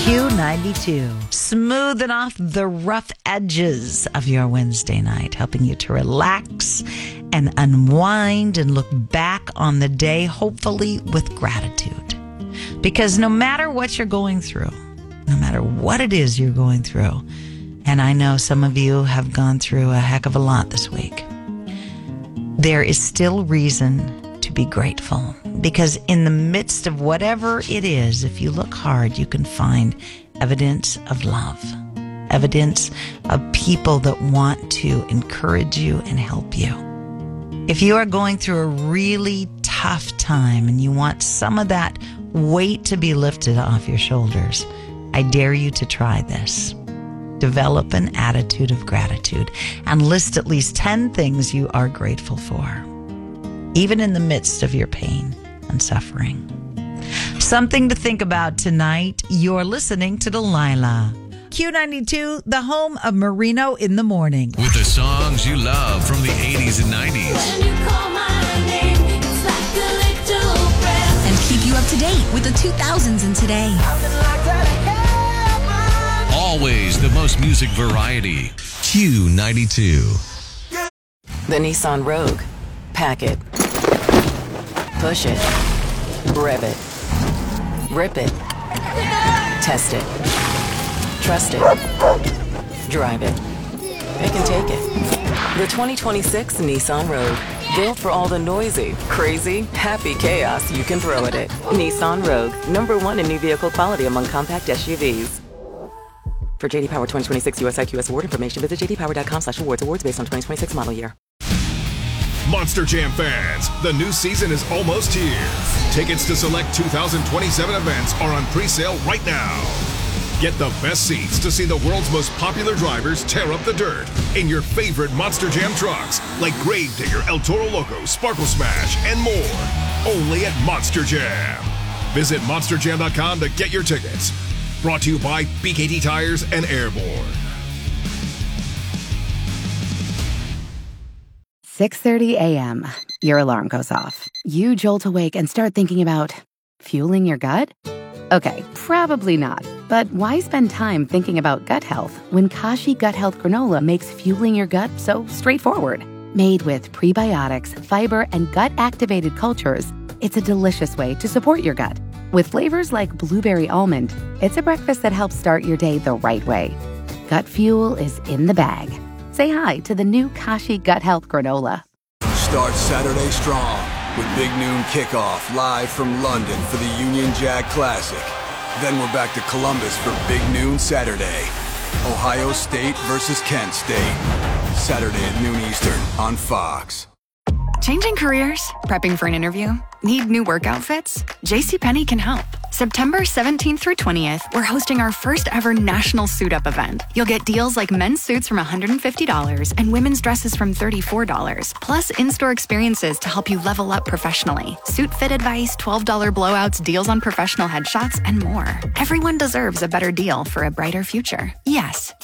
Q92, smoothing off the rough edges of your Wednesday night, helping you to relax and unwind and look back on the day, hopefully with gratitude. Because no matter what you're going through, no matter what it is you're going through, and I know some of you have gone through a heck of a lot this week, there is still reason to be grateful, because in the midst of whatever it is, if you look hard, you can find evidence of love, evidence of people that want to encourage you and help you. If you are going through a really tough time and you want some of that weight to be lifted off your shoulders, I dare you to try this. Develop an attitude of gratitude and list at least 10 things you are grateful for, even in the midst of your pain and suffering. Something to think about tonight. You're listening to Delilah. Q92, the home of Merino in the Morning. With the songs you love from the 80s and 90s. When you call my name, it's like a little breath. And keep you up to date with the 2000s and today. Always the most music variety. Q92. The Nissan Rogue. Pack it. Push it. Rev it. Rip it. Test it. Trust it. Drive it. Pick and take it. The 2026 Nissan Rogue. Built for all the noisy, crazy, happy chaos you can throw at it. Nissan Rogue. #1 in new vehicle quality among compact SUVs. For JD Power 2026 US IQS award information, visit jdpower.com/awards. Awards based on 2026 model year. Monster Jam fans, the new season is almost here. Tickets to select 2027 events are on pre-sale right now. Get the best seats to see the world's most popular drivers tear up the dirt in your favorite Monster Jam trucks, like Gravedigger, El Toro Loco, Sparkle Smash, and more. Only at Monster Jam. Visit monsterjam.com to get your tickets. Brought to you by BKT Tires and Airborne. 6:30 a.m. Your alarm goes off. You jolt awake and start thinking about fueling your gut? Okay, probably not. But why spend time thinking about gut health when Kashi Gut Health Granola makes fueling your gut so straightforward? Made with prebiotics, fiber, and gut-activated cultures, it's a delicious way to support your gut. With flavors like blueberry almond, it's a breakfast that helps start your day the right way. Gut fuel is in the bag. Say hi to the new Kashi Gut Health Granola. Start Saturday strong with Big Noon Kickoff live from London for the Union Jack Classic. Then we're back to Columbus for Big Noon Saturday. Ohio State versus Kent State. Saturday at noon Eastern on Fox. Changing careers? Prepping for an interview? Need new work outfits? JCPenney can help. September 17th through 20th, we're hosting our first ever national suit up event. You'll get deals like men's suits from $150 and women's dresses from $34, plus in-store experiences to help you level up professionally. Suit fit advice, $12 blowouts, deals on professional headshots, and more. Everyone deserves a better deal for a brighter future. Yes,